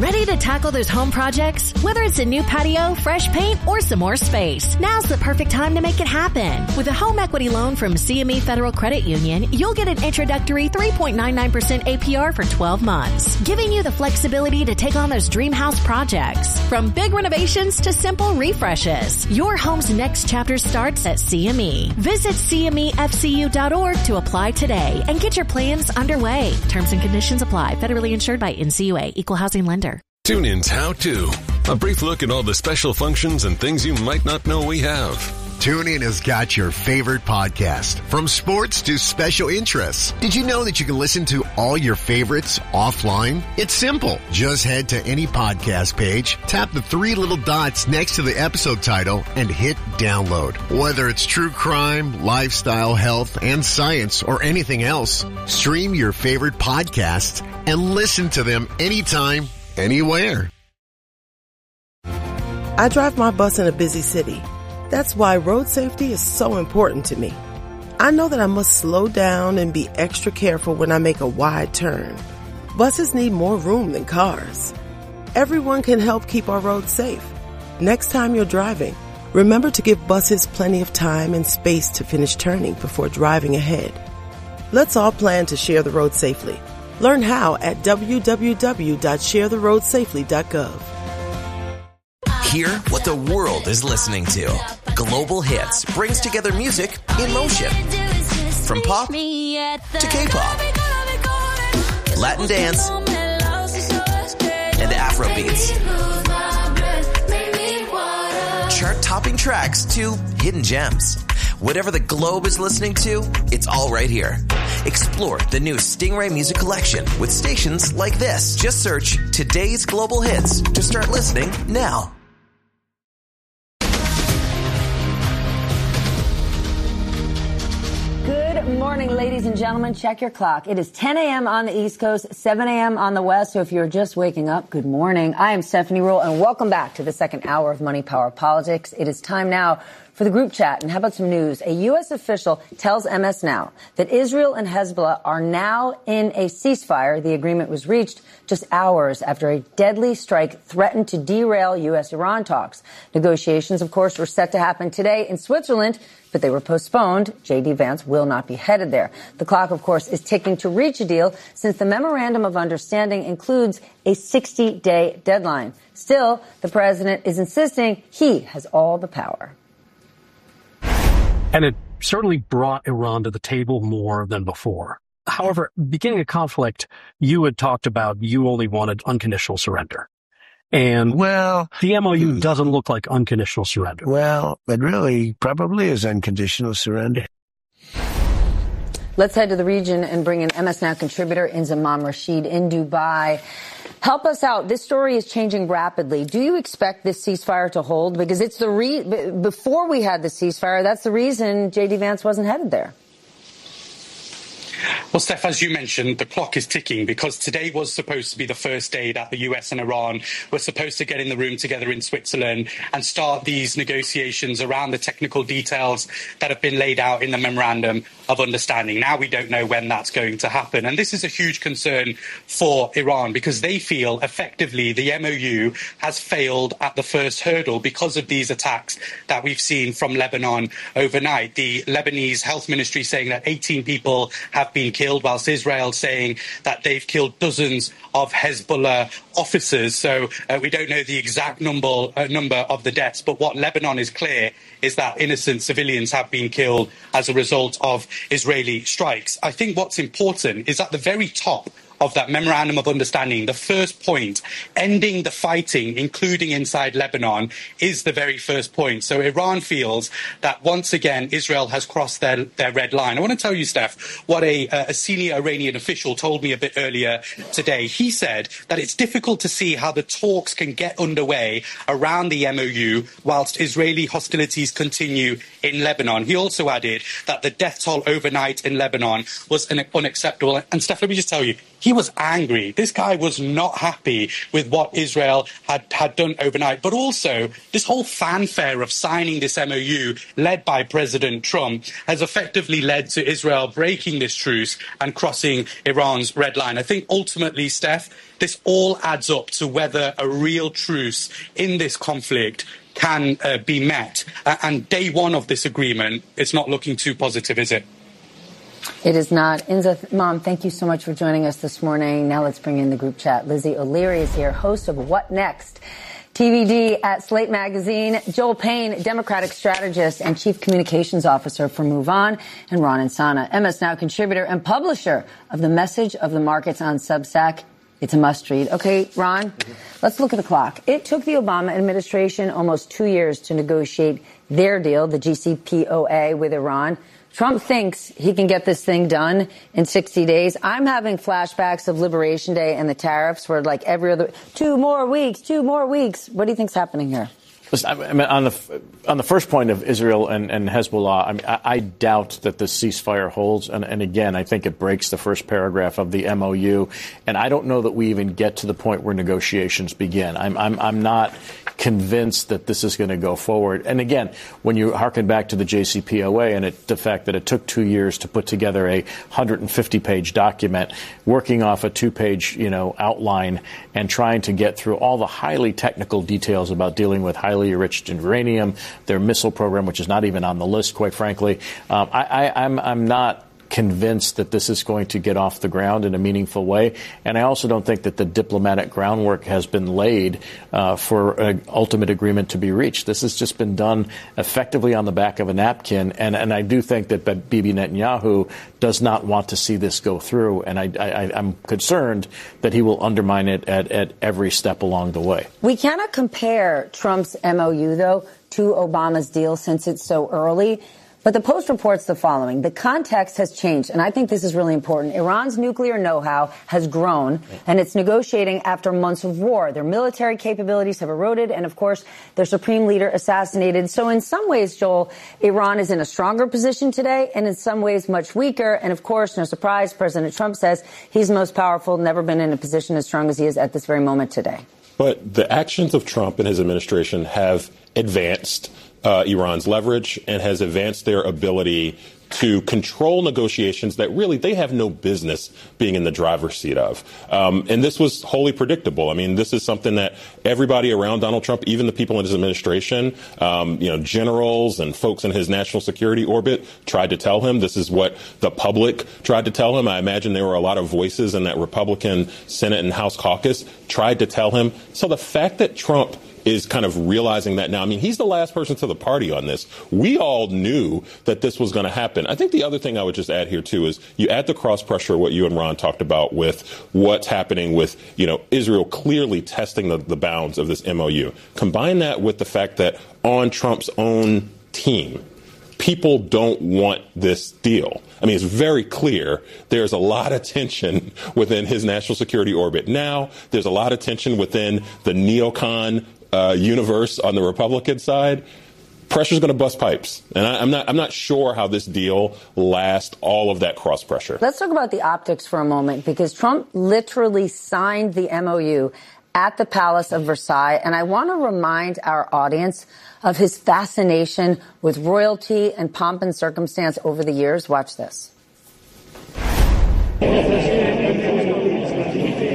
Ready to tackle those home projects? Whether it's a new patio, fresh paint, or some more space, now's the perfect time to make it happen. With a home equity loan from CME Federal Credit Union, you'll get an introductory 3.99% APR for 12 months, giving you the flexibility to take on those dream house projects. From big renovations to simple refreshes, your home's next chapter starts at CME. Visit CMEFCU.org to apply today and get your plans underway. Terms and conditions apply. Federally insured by NCUA. Equal housing lender. TuneIn's How To. A brief look at all the special functions and things you might not know we have. TuneIn has got your favorite podcast, from sports to special interests. Did you know that you can listen to all your favorites offline? It's simple. Just head to any podcast page, tap the three little dots next to the episode title, and hit download. Whether it's true crime, lifestyle, health, and science, or anything else, stream your favorite podcasts and listen to them anytime, anywhere. I drive my bus in a busy city. That's why road safety is so important to me. I know that I must slow down and be extra careful when I make a wide turn. Buses need more room than cars. Everyone can help keep our roads safe. Next time you're driving, remember to give buses plenty of time and space to finish turning before driving ahead. Let's all plan to share the road safely. Learn how at www.sharetheroadsafely.gov. Hear what the world is listening to. Global Hits brings together music in motion. From pop to K-pop, Latin dance, and Afro beats. Chart-topping tracks to hidden gems. Whatever the globe is listening to, it's all right here. Explore the new Stingray Music Collection with stations like this. Just search Today's Global Hits to start listening now. Good morning, ladies and gentlemen. Check your clock. It is 10 a.m. on the East Coast, 7 a.m. on the West. So if you're just waking up, good morning. I am Stephanie Ruhle, and welcome back to the second hour of Money, Power, Politics. It is time now for the group chat. And how about some news? A U.S. official tells MS Now that Israel and Hezbollah are now in a ceasefire. The agreement was reached just hours after a deadly strike threatened to derail U.S.-Iran talks. Negotiations, of course, were set to happen today in Switzerland, but they were postponed. J.D. Vance will not be headed there. The clock, of course, is ticking to reach a deal since the Memorandum of Understanding includes a 60-day deadline. Still, the president is insisting he has all the power. And it certainly brought Iran to the table more than before. However, beginning a conflict, you had talked about you only wanted unconditional surrender. And the MOU doesn't look like unconditional surrender. Well, it really probably is unconditional surrender. Let's head to the region and bring in MS Now contributor Inzamam Rashid in Dubai. Help us out. This story is changing rapidly. Do you expect this ceasefire to hold? Because it's before we had the ceasefire, that's the reason J.D. Vance wasn't headed there. Well, Steph, as you mentioned, the clock is ticking because today was supposed to be the first day that the US and Iran were supposed to get in the room together in Switzerland and start these negotiations around the technical details that have been laid out in the Memorandum of Understanding. Now we don't know when that's going to happen. And this is a huge concern for Iran because they feel effectively the MOU has failed at the first hurdle because of these attacks that we've seen from Lebanon overnight. The Lebanese Health Ministry saying that 18 people have been killed, whilst Israel saying that they've killed dozens of Hezbollah officers. So we don't know the exact number of the deaths. But what Lebanon is clear is that innocent civilians have been killed as a result of Israeli strikes. I think what's important is at the very top of that Memorandum of Understanding, the first point, ending the fighting, including inside Lebanon, is the very first point. So Iran feels that once again, Israel has crossed their red line. I want to tell you, Steph, what a senior Iranian official told me a bit earlier today. He said that it's difficult to see how the talks can get underway around the MOU whilst Israeli hostilities continue in Lebanon. He also added that the death toll overnight in Lebanon was unacceptable. And Steph, let me just tell you, he was angry. This guy was not happy with what Israel had done overnight. But also, this whole fanfare of signing this MOU led by President Trump has effectively led to Israel breaking this truce and crossing Iran's red line. I think ultimately, Steph, this all adds up to whether a real truce in this conflict can be met. And day one of this agreement, it's not looking too positive, is it? It is not. Inza, Mom, thank you so much for joining us this morning. Now let's bring in the group chat. Lizzie O'Leary is here, host of What Next? TVD at Slate Magazine. Joel Payne, Democratic strategist and chief communications officer for Move On. And Ron Insana, MS Now contributor and publisher of The Message of the Markets on Substack. It's a must read. Okay, Ron, let's look at the clock. It took the Obama administration almost 2 years to negotiate their deal, the JCPOA, with Iran. Trump thinks he can get this thing done in 60 days. I'm having flashbacks of Liberation Day and the tariffs where like every other 2 more weeks. What do you think's happening here? Listen, I mean, on the first point of Israel and Hezbollah, I mean, I doubt that the ceasefire holds. And again, I think it breaks the first paragraph of the MOU. And I don't know that we even get to the point where negotiations begin. I'm not convinced that this is going to go forward. And again, when you harken back to the JCPOA and the fact that it took 2 years to put together a 150-page document, working off a 2-page, outline and trying to get through all the highly technical details about dealing with highly enriched uranium, their missile program, which is not even on the list, quite frankly. I'm not convinced that this is going to get off the ground in a meaningful way. And I also don't think that the diplomatic groundwork has been laid for an ultimate agreement to be reached. This has just been done effectively on the back of a napkin. And I do think that Bibi Netanyahu does not want to see this go through. And I'm concerned that he will undermine it at every step along the way. We cannot compare Trump's MOU, though, to Obama's deal since it's so early. But the Post reports the following. The context has changed, and I think this is really important. Iran's nuclear know-how has grown, and it's negotiating after months of war. Their military capabilities have eroded, and, of course, their supreme leader assassinated. So in some ways, Joel, Iran is in a stronger position today, and in some ways much weaker. And, of course, no surprise, President Trump says he's most powerful, never been in a position as strong as he is at this very moment today. But the actions of Trump and his administration have advanced Iran's leverage and has advanced their ability to control negotiations that really they have no business being in the driver's seat of. And this was wholly predictable. I mean, this is something that everybody around Donald Trump, even the people in his administration, generals and folks in his national security orbit tried to tell him. This is what the public tried to tell him. I imagine there were a lot of voices in that Republican Senate and House caucus tried to tell him. So the fact that Trump is kind of realizing that now. I mean, he's the last person to the party on this. We all knew that this was going to happen. I think the other thing I would just add here, too, is you add the cross pressure, what you and Ron talked about with what's happening with, Israel clearly testing the bounds of this MOU. Combine that with the fact that on Trump's own team, people don't want this deal. I mean, it's very clear there's a lot of tension within his national security orbit now. There's a lot of tension within the neocon universe on the Republican side. Pressure's going to bust pipes. And I'm not sure how this deal lasts all of that cross pressure. Let's talk about the optics for a moment, because Trump literally signed the MOU at the Palace of Versailles. And I want to remind our audience of his fascination with royalty and pomp and circumstance over the years. Watch this. It is